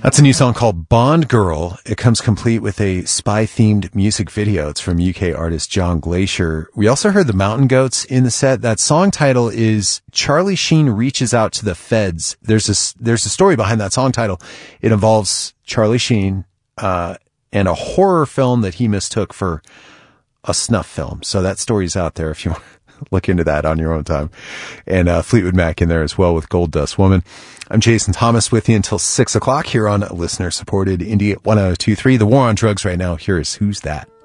That's a new song called Bond Girl. It comes complete with a spy-themed music video. It's from UK artist John Glacier. We also heard the Mountain Goats in the set. That song title is Charlie Sheen Reaches Out to the Feds. There's a story behind that song title. It involves Charlie Sheen and a horror film that he mistook for a snuff film. So that story's out there if you want to look into that on your own time. And Fleetwood Mac in there as well with Gold Dust Woman. I'm Jason Thomas with you until 6 o'clock here on listener-supported Indie 1023. The war on drugs right now. Here's Who's That?